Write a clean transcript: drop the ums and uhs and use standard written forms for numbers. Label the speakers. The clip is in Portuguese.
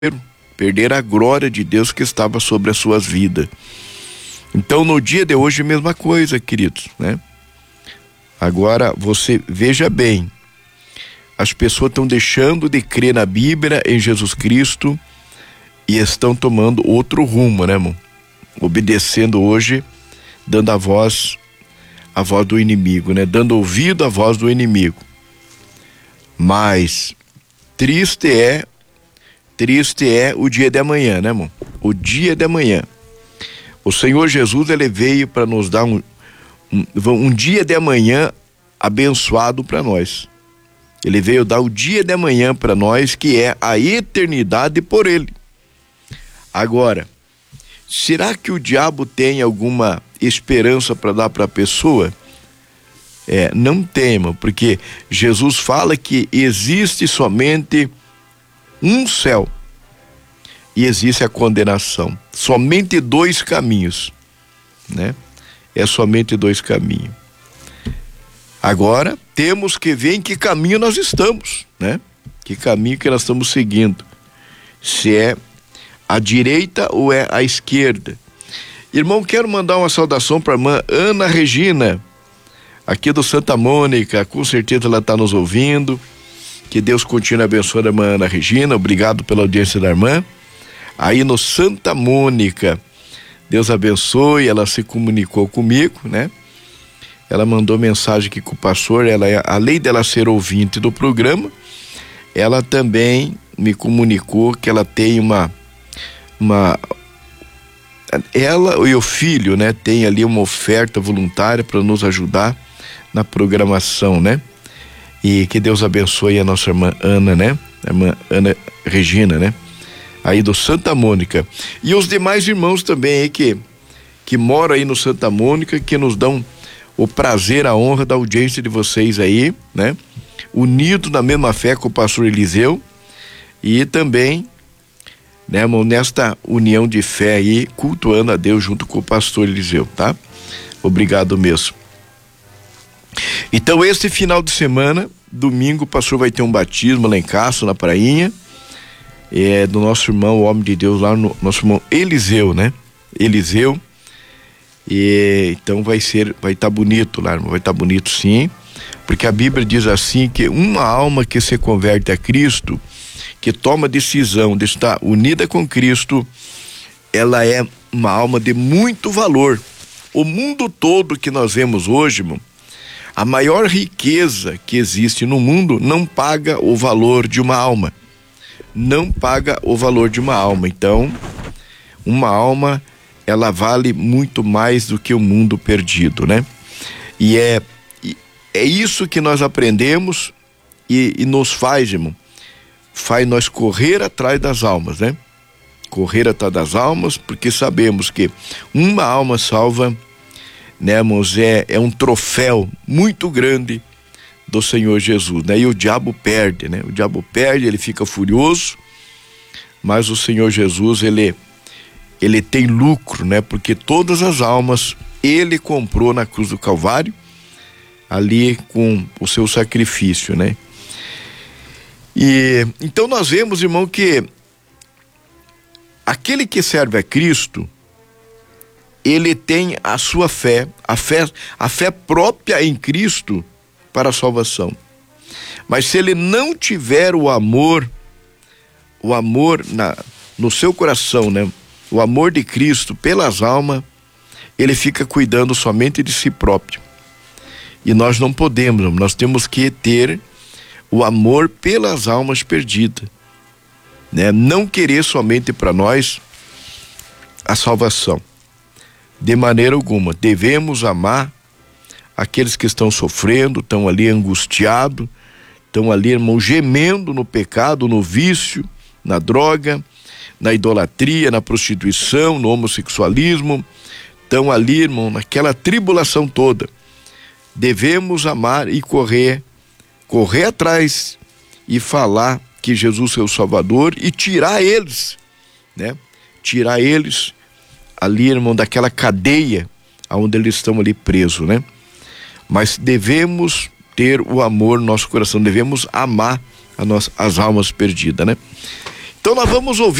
Speaker 1: perder a glória de Deus que estava sobre as suas vidas. Então, no dia de hoje, a mesma coisa, queridos, né? Agora, você veja bem, as pessoas estão deixando de crer na Bíblia, em Jesus Cristo, e estão tomando outro rumo, né, irmão? Obedecendo hoje, dando a voz do inimigo, né? Dando ouvido à voz do inimigo. Mas triste é o dia de amanhã, né, irmão? O dia de amanhã. O Senhor Jesus, ele veio para nos dar um dia de amanhã abençoado para nós. Ele veio dar o dia de amanhã para nós, que é a eternidade por ele. Agora, será que o diabo tem alguma esperança para dar para a pessoa? Não tem, irmão, porque Jesus fala que existe somente um céu e existe a condenação. Somente dois caminhos, né? É somente dois caminhos. Agora, temos que ver em que caminho nós estamos, né? Que caminho que nós estamos seguindo. Se é a direita ou é a esquerda. Irmão, quero mandar uma saudação para a irmã Ana Regina, aqui do Santa Mônica. Com certeza ela está nos ouvindo. Que Deus continue abençoando a irmã Ana Regina. Obrigado pela audiência da irmã. Aí no Santa Mônica, Deus abençoe. Ela se comunicou comigo, né? Ela mandou mensagem aqui com o pastor. Além dela ser ouvinte do programa, ela também me comunicou que ela tem ela e o filho, né, tem ali uma oferta voluntária para nos ajudar na programação, né? E que Deus abençoe a nossa irmã Ana, né? A irmã Ana Regina, né? Aí do Santa Mônica. E os demais irmãos também aí que moram aí no Santa Mônica, que nos dão o prazer, a honra da audiência de vocês aí, né? Unidos na mesma fé com o pastor Eliseu e também, né, irmão, nesta união de fé aí, cultuando a Deus junto com o pastor Eliseu, tá? Obrigado mesmo. Então, esse final de semana, domingo, o pastor vai ter um batismo lá em Castro, na prainha, do nosso irmão, o homem de Deus lá, nosso irmão Eliseu, né? Eliseu. E então vai estar bonito lá, irmão, vai estar bonito sim, porque a Bíblia diz assim que uma alma que se converte a Cristo, que toma decisão de estar unida com Cristo, ela é uma alma de muito valor. O mundo todo que nós vemos hoje, irmão, a maior riqueza que existe no mundo não paga o valor de uma alma. Não paga o valor de uma alma. Então, uma alma, ela vale muito mais do que o mundo perdido, né? E é isso que nós aprendemos e nos faz, irmão, faz nós correr atrás das almas, né? Correr atrás das almas, porque sabemos que uma alma salva, né, irmãos, é um troféu muito grande do Senhor Jesus, né? E o diabo perde, né? O diabo perde, ele fica furioso, mas o Senhor Jesus, ele tem lucro, né? Porque todas as almas ele comprou na cruz do Calvário, ali com o seu sacrifício, né? E então nós vemos, irmão, que aquele que serve a Cristo, ele tem a sua fé, a fé própria em Cristo para a salvação. Mas se ele não tiver o amor no seu coração, né? O amor de Cristo pelas almas, ele fica cuidando somente de si próprio. E nós não podemos, nós temos que ter o amor pelas almas perdidas, né? Não querer somente para nós a salvação. De maneira alguma. Devemos amar aqueles que estão sofrendo, estão ali angustiados, estão ali, irmão, gemendo no pecado, no vício, na droga, na idolatria, na prostituição, no homossexualismo, estão ali, irmão, naquela tribulação toda. Devemos amar e correr atrás e falar que Jesus é o Salvador e tirar eles, né? Tirar eles ali, irmão, daquela cadeia onde eles estão ali presos, né? Mas devemos ter o amor no nosso coração, devemos amar as almas perdidas, né? Então Então nós vamos ouvir